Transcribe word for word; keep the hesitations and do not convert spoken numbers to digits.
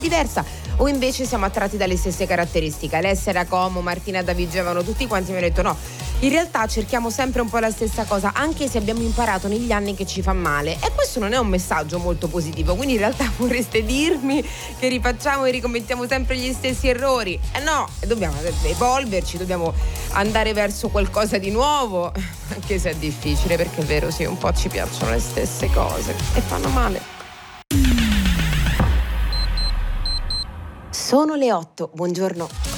diversa, o invece siamo attratti dalle stesse caratteristiche. Alessia era Como, Martina da Vigevano, tutti quanti mi hanno detto no, in realtà cerchiamo sempre un po' la stessa cosa, anche se abbiamo imparato negli anni che ci fa male, e questo non è un messaggio molto positivo. Quindi in realtà vorreste dirmi che rifacciamo e ricommettiamo sempre gli stessi errori? Eh no, dobbiamo evolverci, dobbiamo andare verso qualcosa di nuovo, anche se è difficile, perché è vero, sì, un po' ci piacciono le stesse cose e fanno male. Sono le otto, buongiorno.